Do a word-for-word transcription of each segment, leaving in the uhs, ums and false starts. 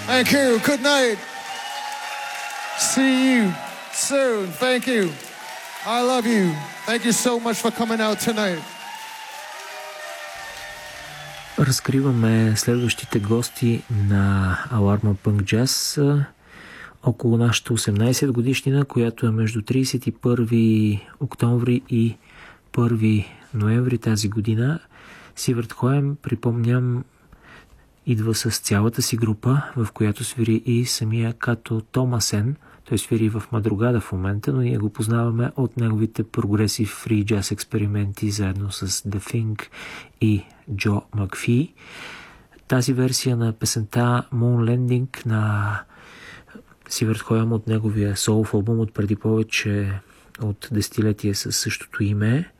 Thank you. Good night. See you soon. Thank you. I love you. Thank you so much for coming out tonight. Разкриваме следващите гости на Alarma Punk Jazz около нашата осемнайсет годишнина, която е между трийсет и първи октомври и първи ноември тази година. Сивърт Хоем, припомням, идва с цялата си група, в която свири и самия Като Томасен. Той свири в Мадрогада в момента, но ние го познаваме от неговите прогресив фри джаз експерименти заедно с The Thing и Джо Макфи. Тази версия на песента Moon Landing на Сивърт Хоем от неговия солов албум от преди повече от десетилетие със същото име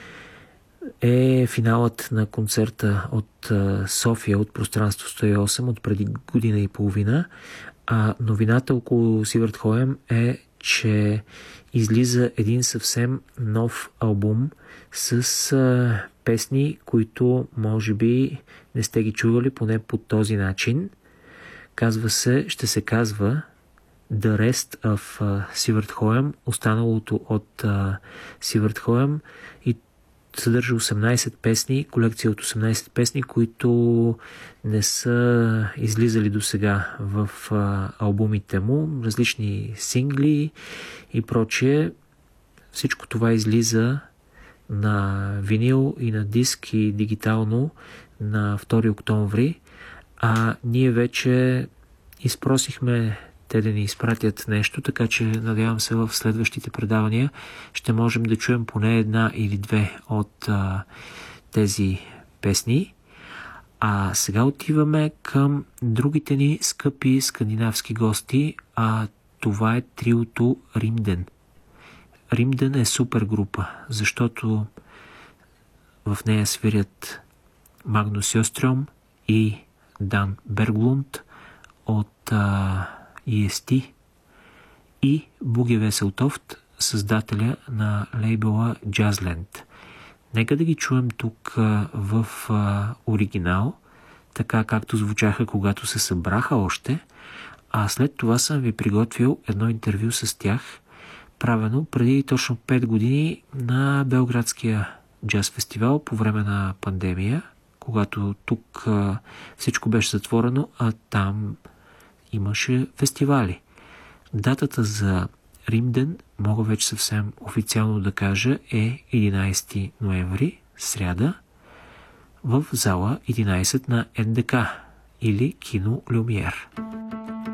е финалът на концерта от София от Пространство сто и осем от преди година и половина. А новината около Сивърт Хоем е, че излиза един съвсем нов албум с а, песни, които може би не сте ги чували поне по този начин. Казва се, ще се казва The Rest of uh, Сивърт Хоем, останалото от uh, Сивърт Хоем, и съдържа осемнайсет песни, колекция от осемнайсет песни, които не са излизали до сега в а, албумите му, различни сингли и прочее. Всичко това излиза на винил и на диск и дигитално на втори октомври, а ние вече изпросихме те да ни изпратят нещо, така че надявам се в следващите предавания ще можем да чуем поне една или две от а, тези песни. А сега отиваме към другите ни скъпи скандинавски гости, а това е триото Римден. Римден е супер група, защото в нея свирят Магнус Йострем и Дан Берглунд от а, и ес ти и Буги Веселтофт, създателя на лейбъла Jazzland. Нека да ги чуем тук а, в а, оригинал, така както звучаха когато се събраха още, а след това съм ви приготвил едно интервю с тях, правено преди точно пет години на Белградския джаз фестивал по време на пандемия, когато тук а, всичко беше затворено, а там имаше фестивали. Датата за Римден, мога вече съвсем официално да кажа, е единайсети ноември, сряда, в зала единайсет на ен де ка или Кино Люмиер.